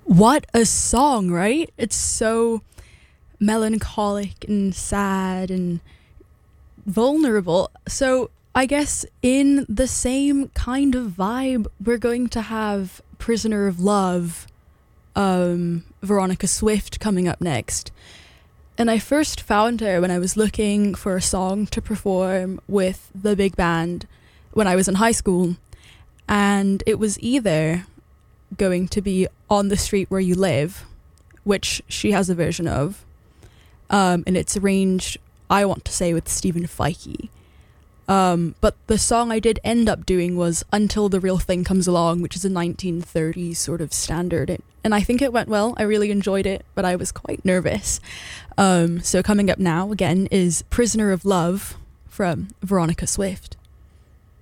What a song, right? It's so melancholic and sad and vulnerable. So I guess in the same kind of vibe, we're going to have Prisoner of Love, Veronica Swift coming up next. And I first found her when I was looking for a song to perform with the big band when I was in high school. And it was either going to be On the Street Where You Live, which she has a version of, and it's arranged, I want to say, with Stephen Feige. But the song I did end up doing was Until the Real Thing Comes Along, which is a 1930s sort of standard. And I think it went well. I really enjoyed it, but I was quite nervous. So coming up now, again, is Prisoner of Love from Veronica Swift.